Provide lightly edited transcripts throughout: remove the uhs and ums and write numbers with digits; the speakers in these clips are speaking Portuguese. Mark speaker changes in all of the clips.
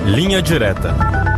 Speaker 1: Linha Direta.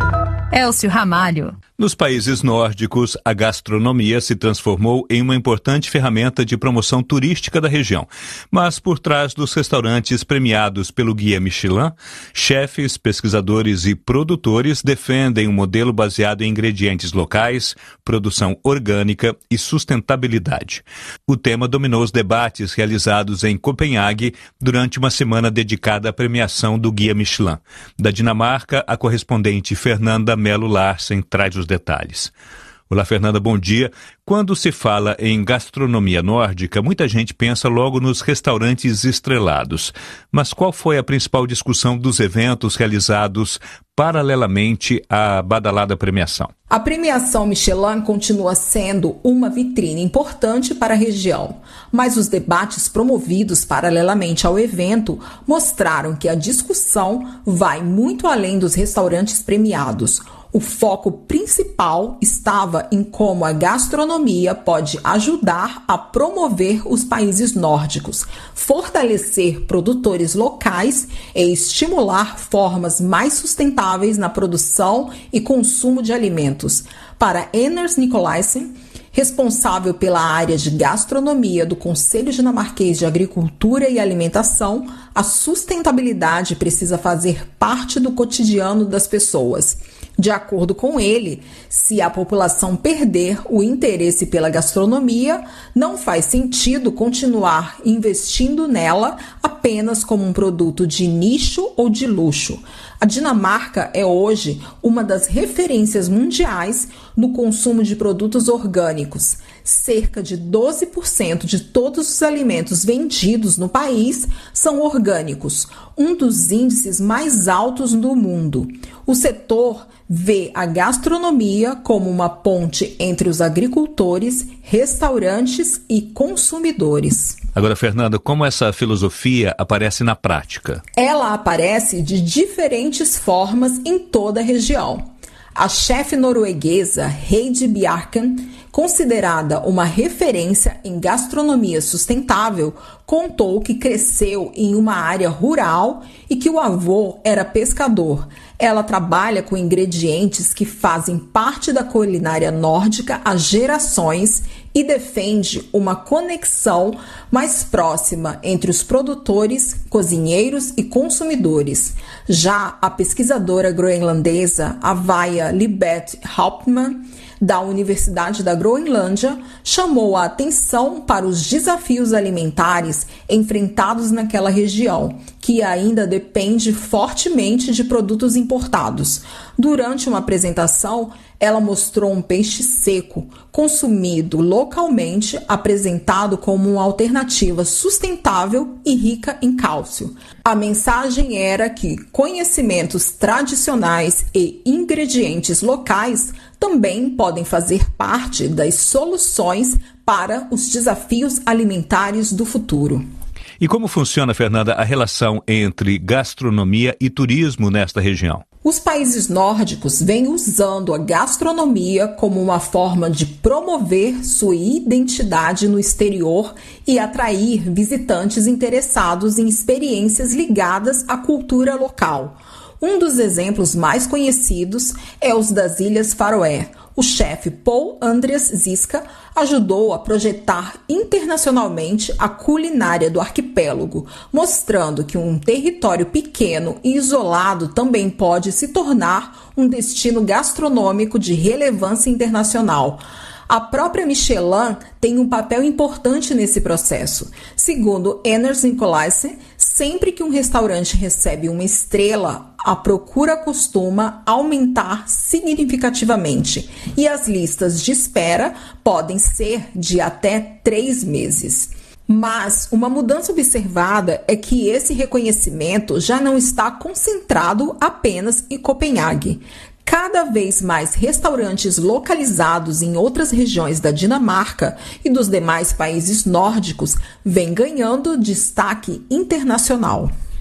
Speaker 2: Elcio Ramalho.
Speaker 1: Nos países nórdicos, a gastronomia se transformou em uma importante ferramenta de promoção turística da região. Mas por trás dos restaurantes premiados pelo Guia Michelin, chefes, pesquisadores e produtores defendem um modelo baseado em ingredientes locais, produção orgânica e sustentabilidade. O tema dominou os debates realizados em Copenhague durante uma semana dedicada à premiação do Guia Michelin. Da Dinamarca, a correspondente Fernanda Melo Larsen traz os detalhes. Olá, Fernanda, bom dia. Quando se fala em gastronomia nórdica, muita gente pensa logo nos restaurantes estrelados. Mas qual foi a principal discussão dos eventos realizados paralelamente à badalada premiação?
Speaker 3: A premiação Michelin continua sendo uma vitrine importante para a região, mas os debates promovidos paralelamente ao evento mostraram que a discussão vai muito além dos restaurantes premiados. O foco principal estava em como a gastronomia pode ajudar a promover os países nórdicos, fortalecer produtores locais e estimular formas mais sustentáveis na produção e consumo de alimentos. Para Anders Nicolaisen, responsável pela área de gastronomia do Conselho Dinamarquês de Agricultura e Alimentação, a sustentabilidade precisa fazer parte do cotidiano das pessoas. De acordo com ele, se a população perder o interesse pela gastronomia, não faz sentido continuar investindo nela apenas como um produto de nicho ou de luxo. A Dinamarca é hoje uma das referências mundiais no consumo de produtos orgânicos. Cerca de 12% de todos os alimentos vendidos no país são orgânicos, um dos índices mais altos do mundo. O setor vê a gastronomia como uma ponte entre os agricultores, restaurantes e consumidores.
Speaker 1: Agora, Fernanda, como essa filosofia aparece na prática?
Speaker 3: Ela aparece de diferentes formas em toda a região. A chefe norueguesa Heidi Bjarken, considerada uma referência em gastronomia sustentável, contou que cresceu em uma área rural e que o avô era pescador. Ela trabalha com ingredientes que fazem parte da culinária nórdica há gerações e defende uma conexão mais próxima entre os produtores, cozinheiros e consumidores. Já a pesquisadora groenlandesa Avaia Libet Hauptmann, da Universidade da Groenlândia, chamou a atenção para os desafios alimentares enfrentados naquela região, que ainda depende fortemente de produtos importados. Durante uma apresentação, ela mostrou um peixe seco, consumido localmente, apresentado como uma alternativa sustentável e rica em cálcio. A mensagem era que conhecimentos tradicionais e ingredientes locais também podem fazer parte das soluções para os desafios alimentares do futuro.
Speaker 1: E como funciona, Fernanda, a relação entre gastronomia e turismo nesta região?
Speaker 3: Os países nórdicos vêm usando a gastronomia como uma forma de promover sua identidade no exterior e atrair visitantes interessados em experiências ligadas à cultura local. Um dos exemplos mais conhecidos é os das Ilhas Faroé. O chefe Paul Andreas Ziska ajudou a projetar internacionalmente a culinária do arquipélago, mostrando que um território pequeno e isolado também pode se tornar um destino gastronômico de relevância internacional. A própria Michelin tem um papel importante nesse processo. Segundo Anders Nicolaisen, sempre que um restaurante recebe uma estrela, a procura costuma aumentar significativamente e as listas de espera podem ser de até 3 meses. Mas uma mudança observada é que esse reconhecimento já não está concentrado apenas em Copenhague. Cada vez mais restaurantes localizados em outras regiões da Dinamarca e dos demais países nórdicos vêm ganhando destaque internacional.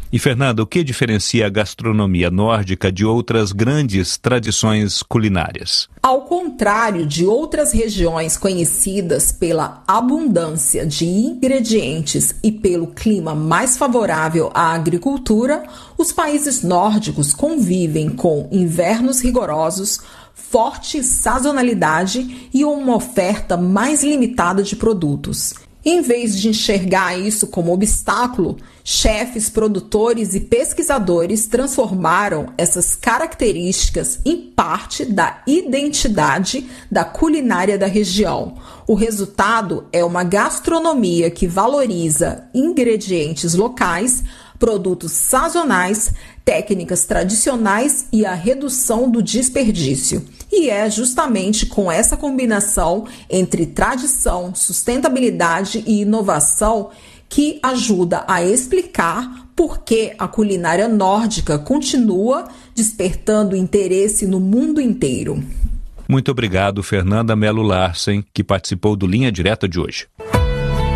Speaker 1: E, Fernanda, o que diferencia a gastronomia nórdica de outras grandes tradições culinárias?
Speaker 3: Ao contrário de outras regiões conhecidas pela abundância de ingredientes e pelo clima mais favorável à agricultura, os países nórdicos convivem com invernos rigorosos, forte sazonalidade e uma oferta mais limitada de produtos. Em vez de enxergar isso como obstáculo, chefes, produtores e pesquisadores transformaram essas características em parte da identidade da culinária da região. O resultado é uma gastronomia que valoriza ingredientes locais, produtos sazonais, técnicas tradicionais e a redução do desperdício. E é justamente com essa combinação entre tradição, sustentabilidade e inovação que ajuda a explicar por que a culinária nórdica continua despertando interesse no mundo inteiro.
Speaker 1: Muito obrigado, Fernanda Mello Larsen, que participou do Linha Direta de hoje.